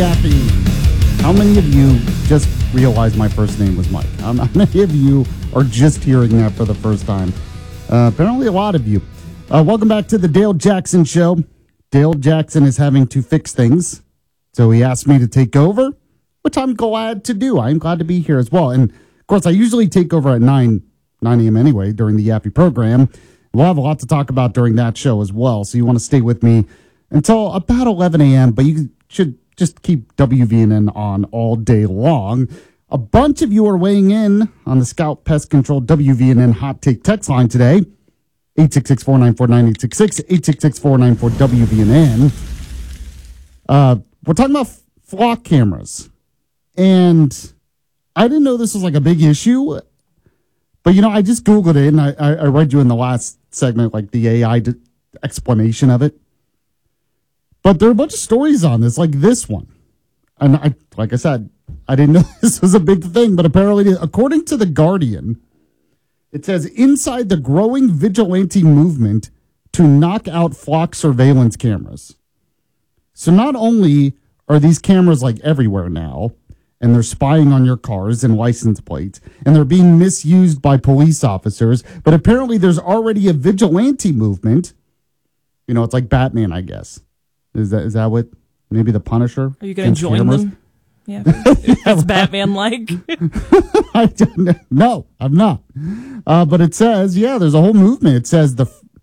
Yappy. How many of you just realized my first name was Mike? How many of you are just hearing that for the first time? Apparently a lot of you. Welcome back to the Dale Jackson Show. Dale Jackson is having to fix things, so he asked me to take over, which I'm glad to do. I'm glad to be here as well. And, of course, I usually take over at 9 a.m. anyway during the Yappy program. We'll have a lot to talk about during that show as well, so you want to stay with me until about 11 a.m., but you should just keep WVNN on all day long. A bunch of you are weighing in on the Scout Pest Control WVNN Hot Take text line today. 866-494-9866, 866-494-WVNN. We're talking about flock cameras. And I didn't know this was like a big issue. But, I just Googled it, and I read you in the last segment, like the AI explanation of it. But there are a bunch of stories on this, like this one. And like I said, I didn't know this was a big thing, but apparently, according to The Guardian, it says, inside the growing vigilante movement to knock out flock surveillance cameras. So not only are these cameras like everywhere now, and they're spying on your cars and license plates, and they're being misused by police officers, but apparently there's already a vigilante movement. It's like Batman, I guess. Is that what? Maybe the Punisher? Are you going to join cameras? Them? Yeah. It's Batman-like. I don't know. No, I'm not. But it says, there's a whole movement. It says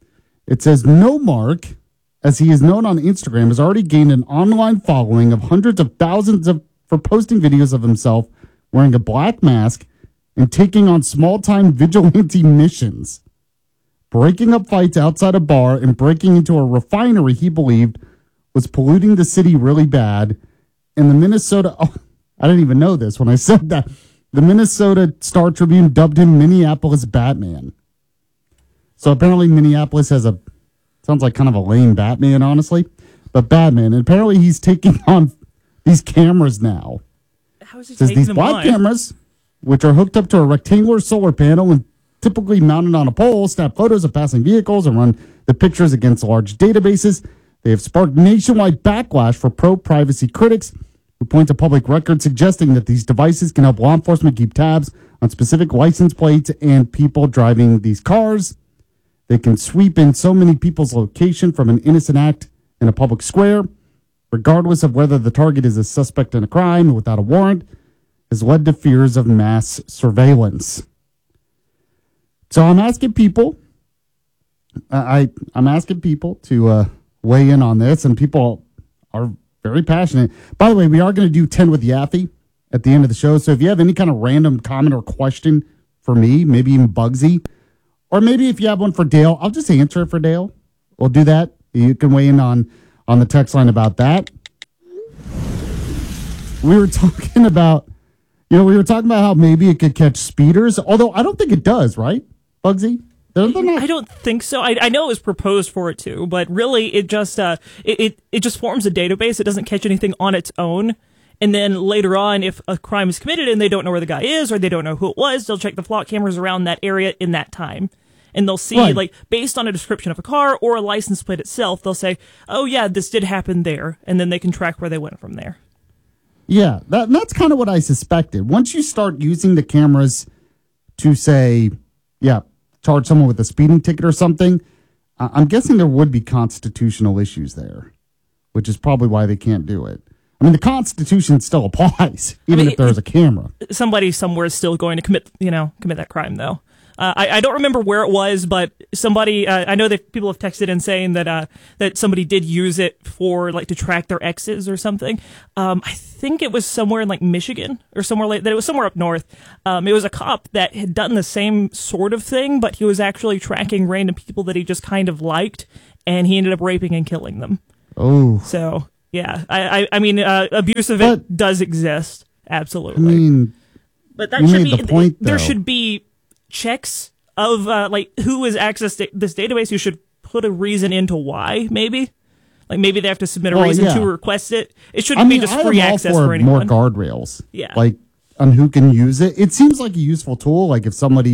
No Mark, as he is known on Instagram, has already gained an online following of hundreds of thousands for posting videos of himself wearing a black mask and taking on small-time vigilante missions, breaking up fights outside a bar and breaking into a refinery he believed was polluting the city really bad. And the Minnesota, I didn't even know this when I said that. The Minnesota Star Tribune dubbed him Minneapolis Batman. So apparently Minneapolis has sounds like kind of a lame Batman, honestly, but Batman. And apparently he's taking on these cameras now. How is he taking these them black on? cameras, which are hooked up to a rectangular solar panel and typically mounted on a pole, snap photos of passing vehicles and run the pictures against large databases. They have sparked nationwide backlash for pro-privacy critics who point to public records suggesting that these devices can help law enforcement keep tabs on specific license plates and people driving these cars. They can sweep in so many people's location from an innocent act in a public square, regardless of whether the target is a suspect in a crime without a warrant, has led to fears of mass surveillance. So I'm asking people, I'm asking people to weigh in on this, and people are very passionate. By the way, we are going to do 10 with Yaffy at the end of the show, so if you have any kind of random comment or question for me, maybe even Bugsy, or maybe if you have one for Dale, I'll just answer it for Dale. We'll do that. You can weigh in on the text line about that. We were talking about, how maybe it could catch speeders, although I don't think it does, right, Bugsy? I don't think so. I know it was proposed for it to, but really it just it just forms a database. It doesn't catch anything on its own. And then later on, if a crime is committed and they don't know where the guy is or they don't know who it was, they'll check the flock cameras around that area in that time. And they'll see, like, based on a description of a car or a license plate itself, they'll say, oh, yeah, this did happen there. And then they can track where they went from there. Yeah, that's kind of what I suspected. Once you start using the cameras to say, charge someone with a speeding ticket or something, I'm guessing there would be constitutional issues there, which is probably why they can't do it. I mean, the Constitution still applies, even if there's a camera. Somebody somewhere is still going to commit that crime, though. I don't remember where it was, but somebody, I know that people have texted in saying that somebody did use it for, like, to track their exes or something. I think it was somewhere in, like, Michigan or somewhere that it was somewhere up north. It was a cop that had done the same sort of thing, but he was actually tracking random people that he just kind of liked, and he ended up raping and killing them. Oh. So, yeah. I mean, abuse of it does exist. Absolutely. I mean, but that should be, the point, there should be checks of like who has accessed this database. You should put a reason into why, maybe. Like maybe they have to submit a reason to request it. It shouldn't be just free access for anyone. More guardrails. Yeah. Like on who can use it. It seems like a useful tool. Like if somebody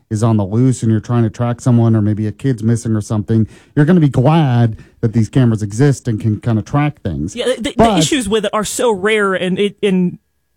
is on the loose and you're trying to track someone, or maybe a kid's missing or something, you're going to be glad that these cameras exist and can kind of track things. Yeah, the issues with it are so rare and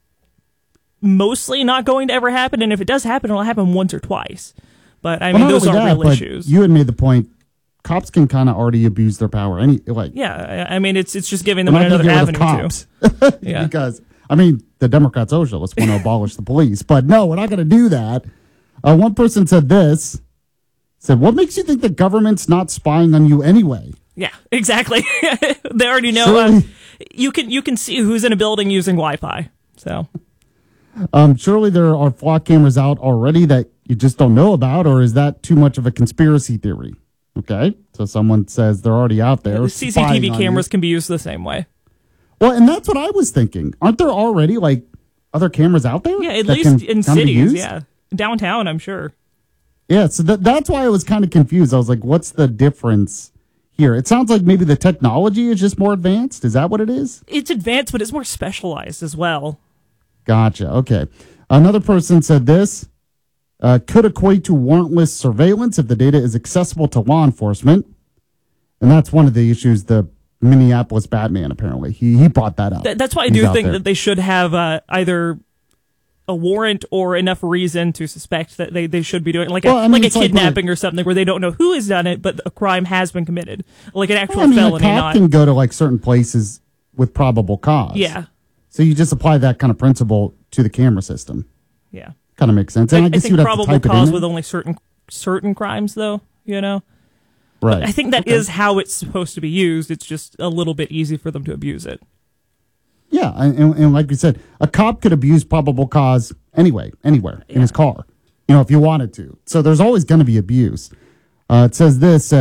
mostly not going to ever happen. And if it does happen, it'll happen once or twice. But I mean, those are real issues. You had made the point. Cops can kind of already abuse their power. Yeah, I mean, it's just giving them another avenue to. Yeah. Because, I mean, the Democrat socialists want to abolish the police. But no, we're not going to do that. One person said this, what makes you think the government's not spying on you anyway? Yeah, exactly. They already know. You can see who's in a building using Wi-Fi. So, surely there are flock cameras out already that you just don't know about, or is that too much of a conspiracy theory? Okay, so someone says they're already out there. CCTV cameras can be used the same way. Well, and that's what I was thinking. Aren't there already other cameras out there? Yeah, at least in cities. Yeah, downtown, I'm sure. Yeah, so that's why I was kind of confused. I was like, what's the difference here? It sounds like maybe the technology is just more advanced. Is that what it is? It's advanced, but it's more specialized as well. Gotcha. Okay. Another person said this. Could equate to warrantless surveillance if the data is accessible to law enforcement. And that's one of the issues the Minneapolis Batman, apparently. He brought that up. That's why I do think that they should have either a warrant or enough reason to suspect that they should be doing it. A kidnapping or something where they don't know who has done it, but a crime has been committed. Like an actual felony. A cop can go to certain places with probable cause. Yeah. So you just apply that kind of principle to the camera system. Yeah. Kind of makes sense. And I guess think probable cause with only certain crimes, though, Right. But I think that is how it's supposed to be used. It's just a little bit easy for them to abuse it. Yeah, and like we said, a cop could abuse probable cause anywhere in his car, if you wanted to. So there's always going to be abuse. It says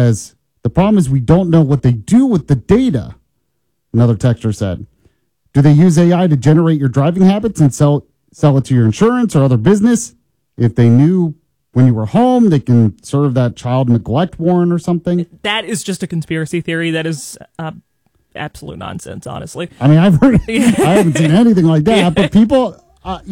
the problem is we don't know what they do with the data. Another texter said, do they use AI to generate your driving habits and sell it to your insurance or other business? If they knew when you were home, they can serve that child neglect warrant or something. That is just a conspiracy theory. That is absolute nonsense, honestly. I mean, I've heard, I haven't seen anything like that, but people,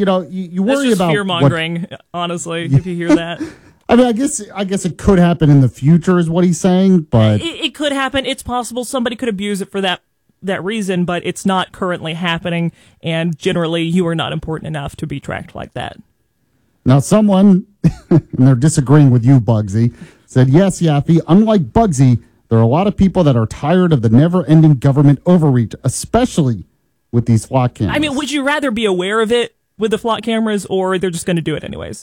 you worry That's just about fear-mongering, honestly, if you hear that. I mean, I guess it could happen in the future is what he's saying, but it could happen. It's possible somebody could abuse it for that reason, but it's not currently happening, and generally you are not important enough to be tracked like that. Now someone, and they're disagreeing with you, Bugsy, said, yes, Yaffe, unlike Bugsy, there are a lot of people that are tired of the never-ending government overreach, especially with these flock cameras. I mean, would you rather be aware of it with the flock cameras, or they're just going to do it anyways?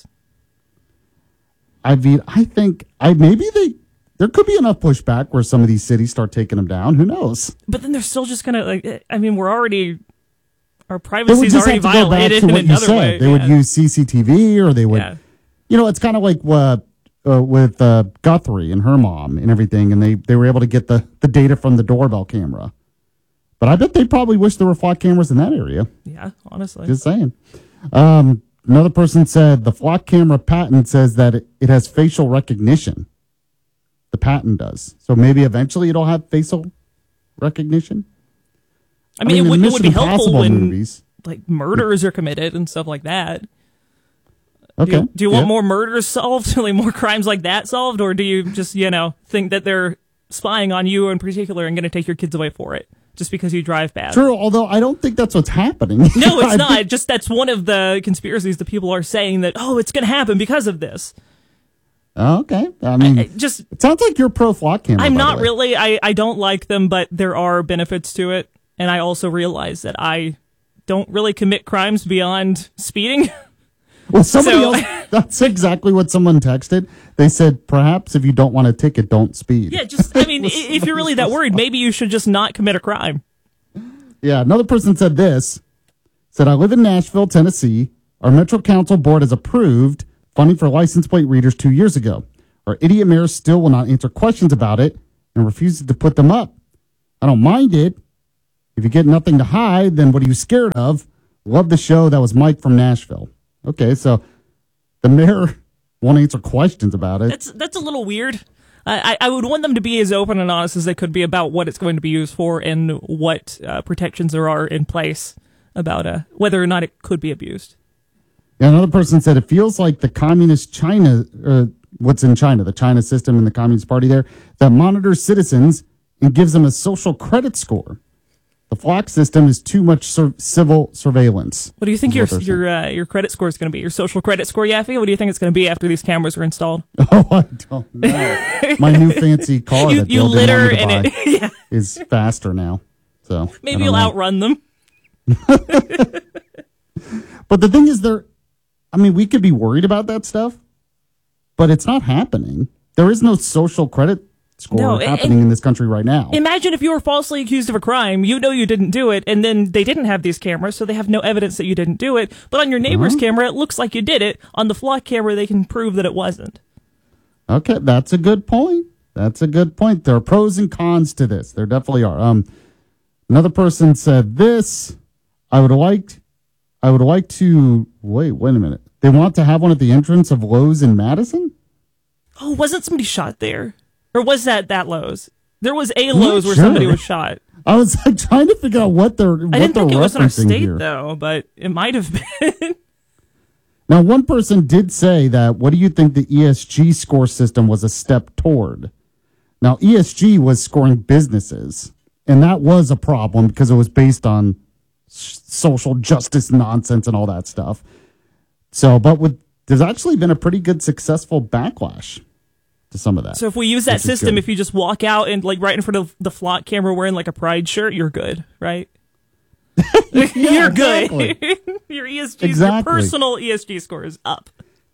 I mean, I think there could be enough pushback where some of these cities start taking them down. Who knows? But then they're still just going to, our privacy is already violated in another way. They would use CCTV, or they would, it's kind of like with Guthrie and her mom and everything, and they were able to get the data from the doorbell camera. But I bet they probably wish there were flock cameras in that area. Yeah, honestly. Just saying. Another person said the flock camera patent says that it has facial recognition. The patent does. So maybe eventually it'll have facial recognition. I mean, it would be helpful when movies, murders are committed and stuff like that. Okay. Do you want more murders solved, like more crimes like that solved, or do you just, think that they're spying on you in particular and going to take your kids away for it just because you drive bad? True, although I don't think that's what's happening. No, it's not. Just that's one of the conspiracies that people are saying that, it's going to happen because of this. Okay. I mean, it sounds like you're pro flock camera. I'm not really. I don't like them, but there are benefits to it. And I also realize that I don't really commit crimes beyond speeding. Well, that's exactly what someone texted. They said, perhaps if you don't want a ticket, don't speed. Yeah, if you're really that worried, maybe you should just not commit a crime. Yeah, another person said this. Said, I live in Nashville, Tennessee. Our Metro Council board has approved funding for license plate readers 2 years ago. Our idiot mayor still will not answer questions about it and refuses to put them up. I don't mind it. If you get nothing to hide, then what are you scared of? Love the show. That was Mike from Nashville. Okay, so the mayor won't answer questions about it. That's a little weird. I would want them to be as open and honest as they could be about what it's going to be used for and what protections there are in place about whether or not it could be abused. Yeah, another person said it feels like the communist China, what's in China, the China system and the Communist Party there, that monitors citizens and gives them a social credit score. The Flock system is too much civil surveillance. What do you think your credit score is going to be? Your social credit score, Yaffe? What do you think it's going to be after these cameras are installed? Oh, I don't know. My new fancy car that you Bill litter didn't want me to and buy is faster now. So maybe you'll outrun them. But the thing is, we could be worried about that stuff, but it's not happening. There is no social credit score happening in this country right now. Imagine if you were falsely accused of a crime, you know you didn't do it, and then they didn't have these cameras, so they have no evidence that you didn't do it. But on your neighbor's camera, it looks like you did it. On the Flock camera, they can prove that it wasn't. Okay, that's a good point. There are pros and cons to this. There definitely are. Another person said this. I would like to wait a minute. They want to have one at the entrance of Lowe's in Madison? Oh, wasn't somebody shot there? Or was that Lowe's? There was a Lowe's where somebody was shot. I was trying to figure out what they're referencing here. I didn't think it was in our state, though, but it might have been. Now, one person did say that, what do you think the ESG score system was a step toward? Now, ESG was scoring businesses, and that was a problem because it was based on social justice nonsense and all that stuff. So, there's actually been a pretty good successful backlash to some of that. So if we use that system, if you just walk out and right in front of the Flock camera wearing a pride shirt, you're good, right? You're good. Your ESG, your personal ESG score is up.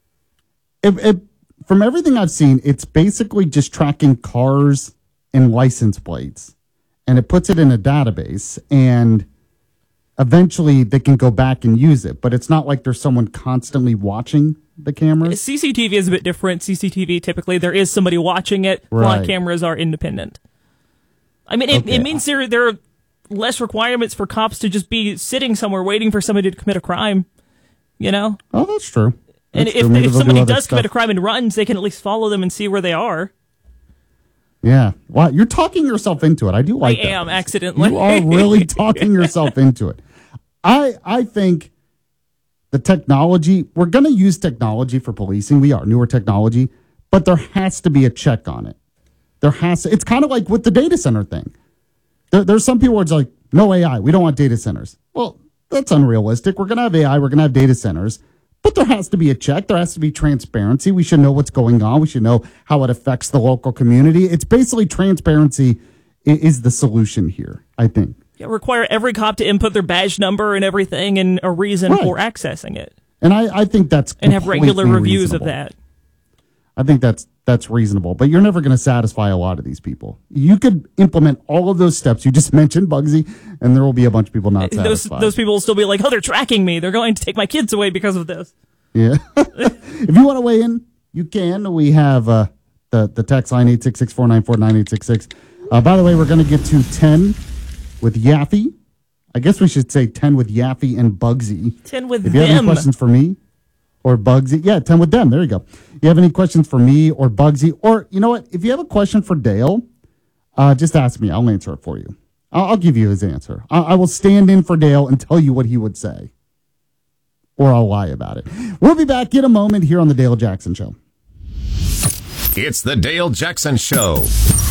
From everything I've seen, it's basically just tracking cars and license plates, and it puts it in a database, and eventually they can go back and use it. But it's not like there's someone constantly watching the cameras. CCTV is a bit different. CCTV, typically, there is somebody watching it. Flock cameras are independent. I mean, it means there are less requirements for cops to just be sitting somewhere waiting for somebody to commit a crime, you know? Oh, that's true. And if somebody does commit a crime and runs, they can at least follow them and see where they are. Yeah. Wow, you're talking yourself into it. I do like that. I am, accidentally. You are really talking yourself into it. I think the technology, we're going to use technology for policing. We are, newer technology, but there has to be a check on it. It's kind of like with the data center thing. There's some people where it's like, no AI, we don't want data centers. Well, that's unrealistic. We're going to have AI, we're going to have data centers, but there has to be a check. There has to be transparency. We should know what's going on. We should know how it affects the local community. It's basically transparency is the solution here, I think. Yeah, require every cop to input their badge number and everything and a reason for accessing it. And I think that's and have regular reviews of that. I think that's reasonable, but you're never going to satisfy a lot of these people. You could implement all of those steps you just mentioned, Bugsy, and there will be a bunch of people not satisfied. Those people will still be like, oh, they're tracking me. They're going to take my kids away because of this. Yeah. If you want to weigh in, you can. We have the text line 866-494-9866. By the way, we're going to get to 10 with Yaffe. I guess we should say 10 with Yaffe and Bugsy. 10 with them. If you have any questions for me or Bugsy, 10 with them. There you go. You have any questions for me or Bugsy, or you know what? If you have a question for Dale, just ask me. I'll answer it for you. I'll give you his answer. I will stand in for Dale and tell you what he would say, or I'll lie about it. We'll be back in a moment here on the Dale Jackson Show. It's the Dale Jackson Show.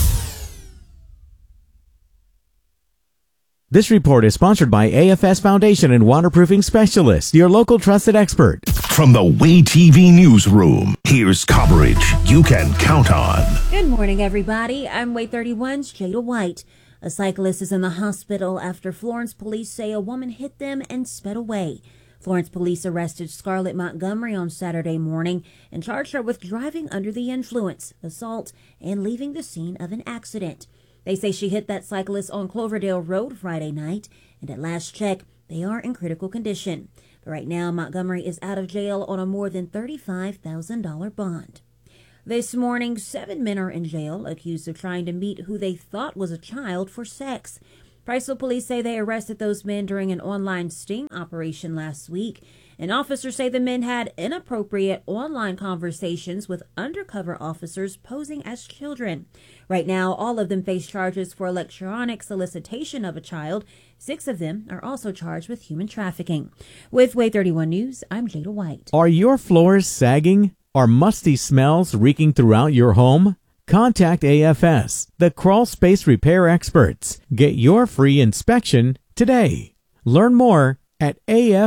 This report is sponsored by AFS Foundation and Waterproofing Specialists, your local trusted expert. From the Way TV newsroom, here's coverage you can count on. Good morning, everybody. I'm Way 31's Jada White. A cyclist is in the hospital after Florence police say a woman hit them and sped away. Florence police arrested Scarlett Montgomery on Saturday morning and charged her with driving under the influence, assault, and leaving the scene of an accident. They say she hit that cyclist on Cloverdale Road Friday night, and at last check, they are in critical condition. But right now, Montgomery is out of jail on a more than $35,000 bond. This morning, 7 men are in jail, accused of trying to meet who they thought was a child for sex. Priceville police say they arrested those men during an online sting operation last week. And officers say the men had inappropriate online conversations with undercover officers posing as children. Right now, all of them face charges for electronic solicitation of a child. 6 of them are also charged with human trafficking. With Way 31 News, I'm Jada White. Are your floors sagging? Are musty smells reeking throughout your home? Contact AFS, the crawl space repair experts. Get your free inspection today. Learn more at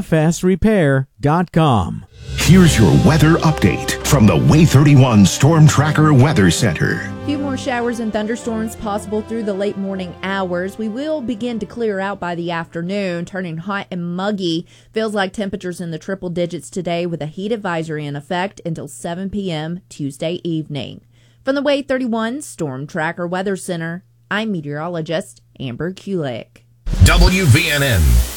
afsrepair.com. Here's your weather update from the Way 31 Storm Tracker Weather Center. A few more showers and thunderstorms possible through the late morning hours. We will begin to clear out by the afternoon, turning hot and muggy. Feels like temperatures in the triple digits today with a heat advisory in effect until 7 p.m. Tuesday evening. From the Way 31 Storm Tracker Weather Center, I'm meteorologist Amber Kulik. WVNN.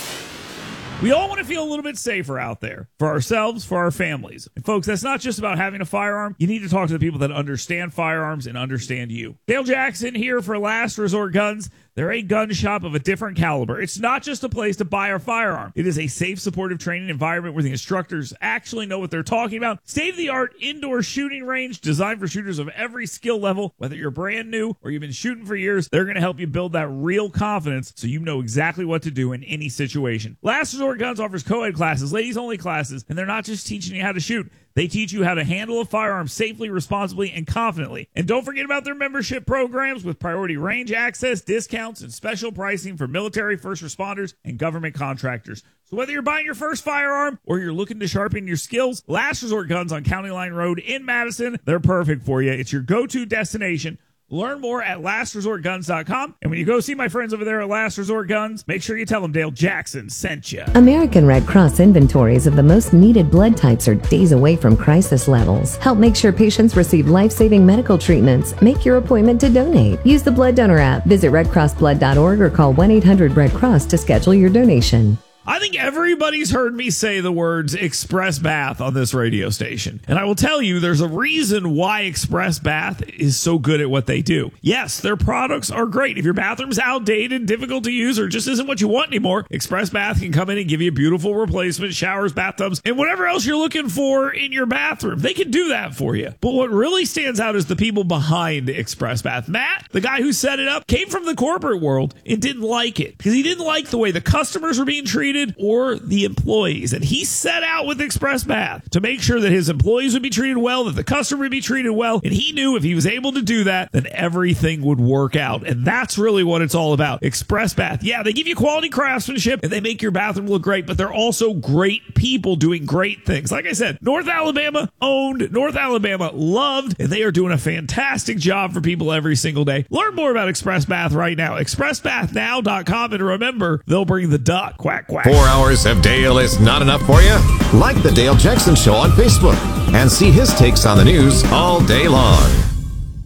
We all want to feel a little bit safer out there for ourselves, for our families. And folks, that's not just about having a firearm. You need to talk to the people that understand firearms and understand you. Dale Jackson here for Last Resort Guns. They're a gun shop of a different caliber. It's not just a place to buy a firearm. It is a safe, supportive training environment where the instructors actually know what they're talking about. State-of-the-art indoor shooting range designed for shooters of every skill level. Whether you're brand new or you've been shooting for years, they're going to help you build that real confidence so you know exactly what to do in any situation. Last Resort Guns offers co-ed classes, ladies-only classes, and they're not just teaching you how to shoot. They teach you how to handle a firearm safely, responsibly, and confidently. And don't forget about their membership programs with priority range access, discounts, and special pricing for military, first responders, and government contractors. So whether you're buying your first firearm or you're looking to sharpen your skills, Last Resort Guns on County Line Road in Madison, they're perfect for you. It's your go-to destination. Learn more at lastresortguns.com. And when you go see my friends over there at Last Resort Guns, make sure you tell them Dale Jackson sent you. American Red Cross inventories of the most needed blood types are days away from crisis levels. Help make sure patients receive life-saving medical treatments. Make your appointment to donate. Use the Blood Donor app. Visit redcrossblood.org or call 1-800-RED-CROSS to schedule your donation. I think everybody's heard me say the words Express Bath on this radio station. And I will tell you, there's a reason why Express Bath is so good at what they do. Yes, their products are great. If your bathroom's outdated, difficult to use, or just isn't what you want anymore, Express Bath can come in and give you a beautiful replacement, showers, bathtubs, and whatever else you're looking for in your bathroom. They can do that for you. But what really stands out is the people behind Express Bath. Matt, the guy who set it up, came from the corporate world and didn't like it because he didn't like the way the customers were being treated or the employees. And he set out with Express Bath to make sure that his employees would be treated well, that the customer would be treated well. And he knew if he was able to do that, then everything would work out. And that's really what it's all about. Express Bath. Yeah, they give you quality craftsmanship and they make your bathroom look great, but they're also great people doing great things. Like I said, North Alabama owned, North Alabama loved, and they are doing a fantastic job for people every single day. Learn more about Express Bath right now. ExpressBathNow.com. And remember, they'll bring the duck. Quack, quack. 4 hours of Dale is not enough for you? Like the Dale Jackson Show on Facebook and see his takes on the news all day long.